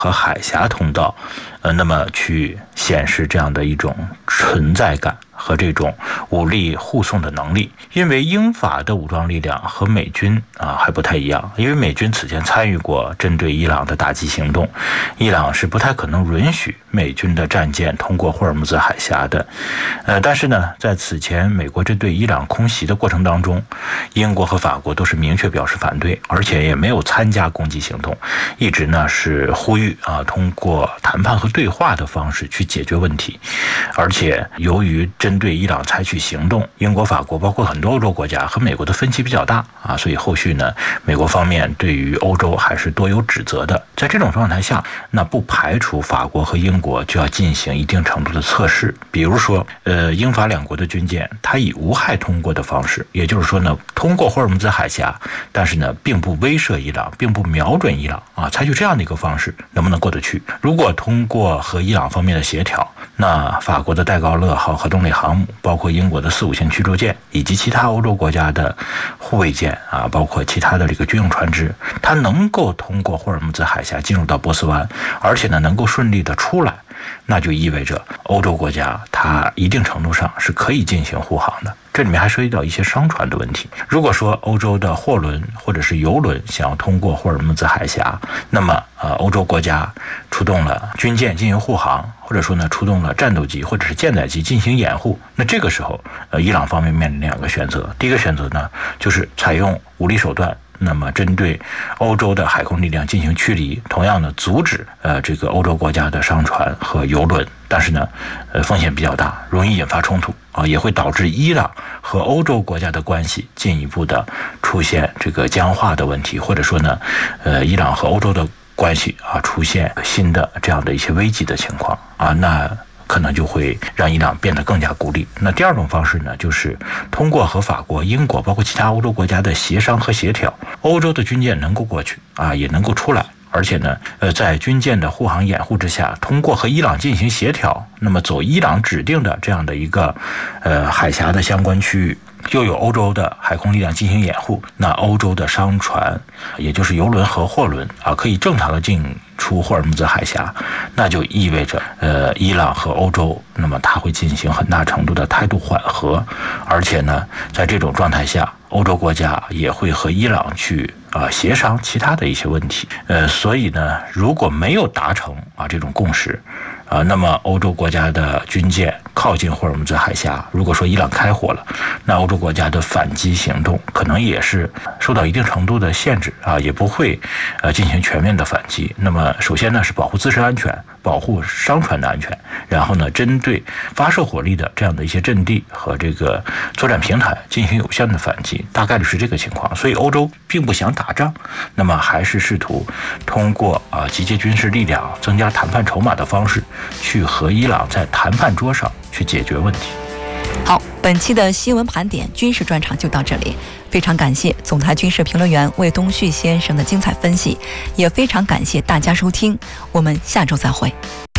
和海峡通道，那么去显示这样的一种存在感和这种武力护送的能力。因为英法的武装力量和美军还不太一样，因为美军此前参与过针对伊朗的打击行动，伊朗是不太可能允许美军的战舰通过霍尔木兹海峡的。但是呢，在此前美国针对伊朗空袭的过程当中，英国和法国都是明确表示反对，而且也没有参加攻击行动，一直呢是呼吁通过谈判和对话的方式去解决问题。而且由于针对伊朗采取行动，英国、法国包括很多欧洲国家和美国的分歧比较大所以后续呢，美国方面对于欧洲还是多有指责的。在这种状态下，那不排除法国和英国就要进行一定程度的测试，比如说英法两国的军舰它以无害通过的方式，也就是说呢，通过霍尔木兹海峡，但是呢并不威慑伊朗，并不瞄准伊朗采取这样的一个方式能不能过得去。如果通过和伊朗方面的协调，那法国的戴高乐号核动力航母，包括英国的4、5型驱逐舰，以及其他欧洲国家的护卫舰包括其他的这个军用船只，它能够通过霍尔木兹海峡进入到波斯湾，而且呢能够顺利的出来，那就意味着欧洲国家它一定程度上是可以进行护航的。这里面还涉及到一些商船的问题。如果说欧洲的货轮或者是油轮想要通过霍尔木兹海峡，那么欧洲国家出动了军舰进行护航，或者说呢出动了战斗机或者是舰载机进行掩护，那这个时候伊朗方面面临两个选择。第一个选择呢就是采用武力手段，那么针对欧洲的海空力量进行驱离，同样呢阻止这个欧洲国家的商船和油轮，但是呢风险比较大，容易引发冲突也会导致伊朗和欧洲国家的关系进一步的出现这个僵化的问题，或者说呢伊朗和欧洲的关系出现新的这样的一些危机的情况那可能就会让伊朗变得更加孤立。那第二种方式呢，就是通过和法国、英国包括其他欧洲国家的协商和协调，欧洲的军舰能够过去也能够出来，而且呢在军舰的护航掩护之下，通过和伊朗进行协调，那么走伊朗指定的这样的一个海峡的相关区域，又有欧洲的海空力量进行掩护，那欧洲的商船也就是油轮和货轮可以正常的进出霍尔木兹海峡，那就意味着伊朗和欧洲那么它会进行很大程度的态度缓和，而且呢在这种状态下，欧洲国家也会和伊朗去协商其他的一些问题。所以呢如果没有达成这种共识那么欧洲国家的军舰靠近霍尔木兹海峡，如果说伊朗开火了，那欧洲国家的反击行动可能也是受到一定程度的限制也不会进行全面的反击。那么首先呢是保护自身安全，保护商船的安全，然后呢针对发射火力的这样的一些阵地和这个作战平台进行有效的反击，大概率是这个情况。所以欧洲并不想打仗，那么还是试图通过集结军事力量、增加谈判筹码的方式去和伊朗在谈判桌上去解决问题。 好，本期的新闻盘点军事专场就到这里，非常感谢总台军事评论员魏东旭先生的精彩分析，也非常感谢大家收听，我们下周再会。